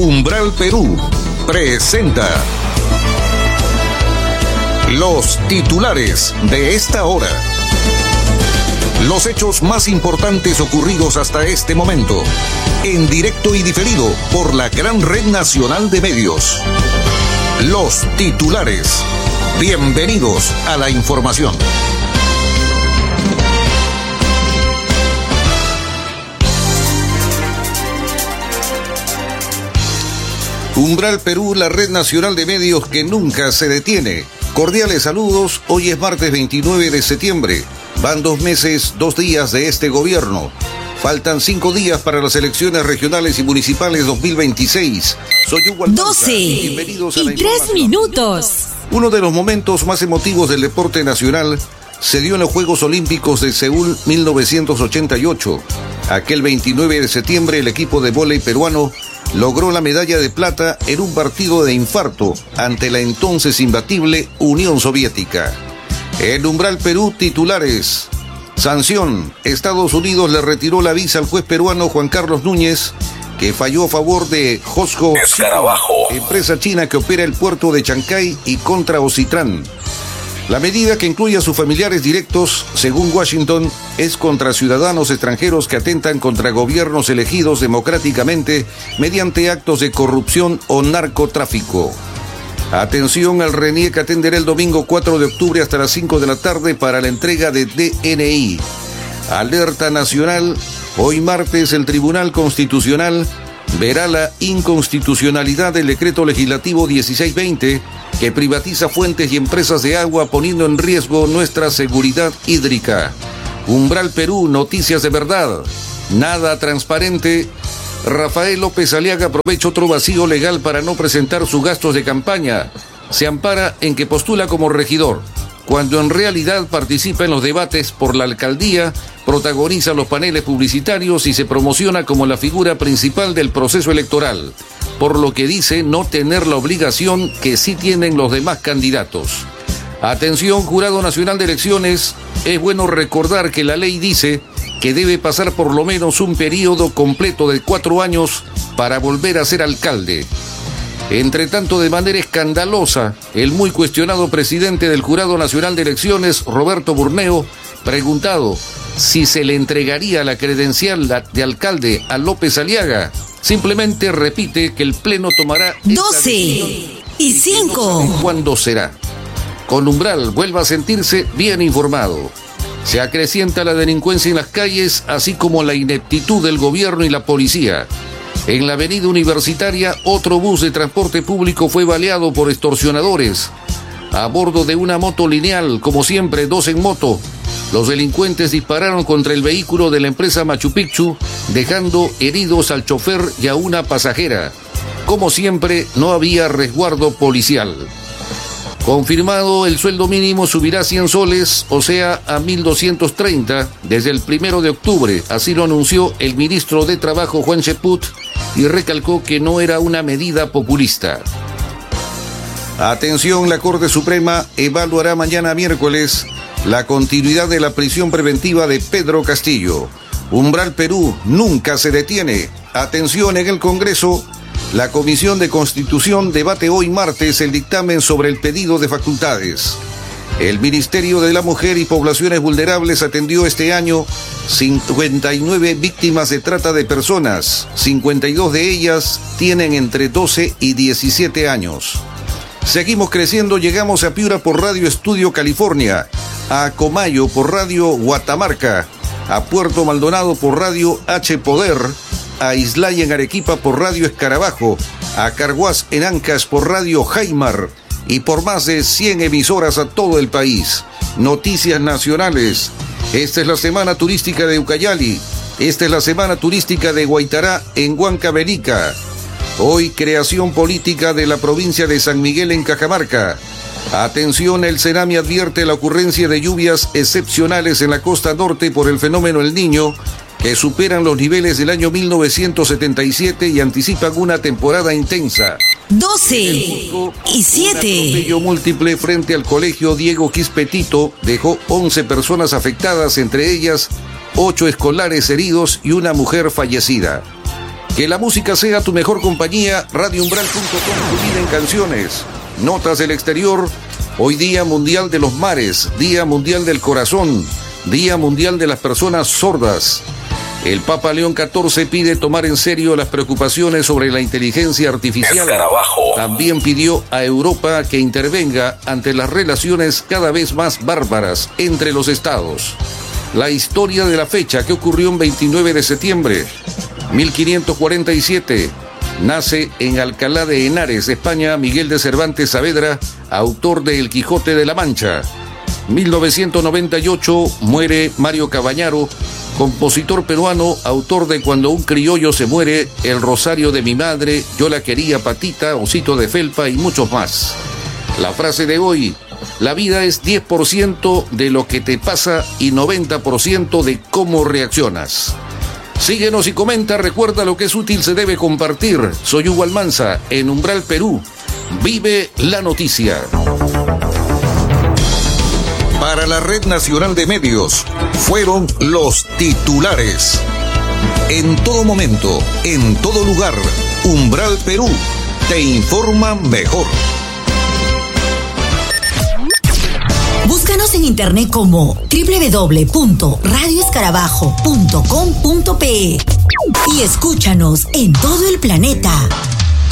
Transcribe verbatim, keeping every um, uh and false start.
Umbral Perú presenta los titulares de esta hora. Los hechos más importantes ocurridos hasta este momento, en directo y diferido por la gran red nacional de medios. Los titulares. Bienvenidos a la información. Umbral Perú, la red nacional de medios que nunca se detiene. Cordiales saludos, hoy es martes veintinueve de septiembre. Van dos meses, dos días de este gobierno. Faltan cinco días para las elecciones regionales y municipales dos mil veintiséis. Soy Hugo Almanza. doce Bienvenidos a y la tres minutos. Uno de los momentos más emotivos del deporte nacional se dio en los Juegos Olímpicos de Seúl mil novecientos ochenta y ocho. Aquel veintinueve de septiembre el equipo de vóley peruano logró la medalla de plata en un partido de infarto ante la entonces imbatible Unión Soviética. En Umbral Perú, titulares. Sanción. Estados Unidos le retiró la visa al juez peruano Juan Carlos Núñez, que falló a favor de Josco Escarabajo, empresa china que opera el puerto de Chancay, y contra Ocitran. La medida, que incluye a sus familiares directos, según Washington, es contra ciudadanos extranjeros que atentan contra gobiernos elegidos democráticamente mediante actos de corrupción o narcotráfico. Atención al RENIE, que atenderá el domingo cuatro de octubre hasta las cinco de la tarde para la entrega de D N I. Alerta nacional. Hoy martes el Tribunal Constitucional verá la inconstitucionalidad del decreto legislativo dieciséis veinte que privatiza fuentes y empresas de agua, poniendo en riesgo nuestra seguridad hídrica. Umbral Perú, noticias de verdad. Nada transparente. Rafael López Aliaga aprovecha otro vacío legal para no presentar sus gastos de campaña. Se ampara en que postula como regidor, cuando en realidad participa en los debates por la alcaldía, protagoniza los paneles publicitarios y se promociona como la figura principal del proceso electoral, por lo que dice no tener la obligación que sí tienen los demás candidatos. Atención, Jurado Nacional de Elecciones, es bueno recordar que la ley dice que debe pasar por lo menos un periodo completo de cuatro años para volver a ser alcalde. Entre tanto, de manera escandalosa, el muy cuestionado presidente del Jurado Nacional de Elecciones, Roberto Burneo, preguntado si se le entregaría la credencial de alcalde a López Aliaga, simplemente repite que el Pleno tomará doce y cinco. ¿Cuándo será? Con Umbral vuelva a sentirse bien informado. Se acrecienta la delincuencia en las calles, así como la ineptitud del gobierno y la policía. En la avenida Universitaria, otro bus de transporte público fue baleado por extorsionadores. A bordo de una moto lineal, como siempre, dos en moto, los delincuentes dispararon contra el vehículo de la empresa Machu Picchu, dejando heridos al chofer y a una pasajera. Como siempre, no había resguardo policial. Confirmado, el sueldo mínimo subirá cien soles, o sea, a mil doscientos treinta, desde el primero de octubre. Así lo anunció el ministro de Trabajo, Juan Cheput, y recalcó que no era una medida populista. Atención, la Corte Suprema evaluará mañana miércoles la continuidad de la prisión preventiva de Pedro Castillo. Umbral Perú nunca se detiene. Atención, en el Congreso, la Comisión de Constitución debate hoy martes el dictamen sobre el pedido de facultades. El Ministerio de la Mujer y Poblaciones Vulnerables atendió este año cincuenta y nueve víctimas de trata de personas. cincuenta y dos de ellas tienen entre doce y diecisiete años. Seguimos creciendo, llegamos a Piura por Radio Estudio California, a Comayo por Radio Guatamarca, a Puerto Maldonado por Radio H Poder, a Islay en Arequipa por Radio Escarabajo, a Carhuaz en Ancas por Radio Jaimar, y por más de cien emisoras a todo el país. Noticias nacionales. Esta es la semana turística de Ucayali. Esta es la semana turística de Guaitará en Huancavelica. Hoy, creación política de la provincia de San Miguel en Cajamarca. Atención, el Senami advierte la ocurrencia de lluvias excepcionales en la costa norte por el fenómeno El Niño, que superan los niveles del año mil novecientos setenta y siete y anticipan una temporada intensa. doce y siete. Un atropello múltiple frente al colegio Diego Quispetito dejó once personas afectadas, entre ellas ocho escolares heridos y una mujer fallecida. Que la música sea tu mejor compañía. radio umbral punto com, tu vida en canciones. Notas del exterior. Hoy Día Mundial de los Mares, Día Mundial del Corazón, Día Mundial de las Personas Sordas. El Papa León catorce pide tomar en serio las preocupaciones sobre la inteligencia artificial. También pidió a Europa que intervenga ante las relaciones cada vez más bárbaras entre los estados. La historia de la fecha, que ocurrió el veintinueve de septiembre, mil quinientos cuarenta y siete. Nace en Alcalá de Henares, España, Miguel de Cervantes Saavedra, autor de El Quijote de la Mancha. mil novecientos noventa y ocho muere Mario Cabañaro, compositor peruano, autor de Cuando un criollo se muere, El rosario de mi madre, Yo la quería patita, Osito de felpa y muchos más. La frase de hoy: la vida es diez por ciento de lo que te pasa y noventa por ciento de cómo reaccionas. Síguenos y comenta, recuerda, lo que es útil se debe compartir. Soy Hugo Almanza, en Umbral Perú. Vive la noticia. Para la Red Nacional de Medios, fueron los titulares. En todo momento, en todo lugar, Umbral Perú te informa mejor. Búscanos en internet como doble u doble u doble u punto radio escarabajo punto com punto pe y escúchanos en todo el planeta.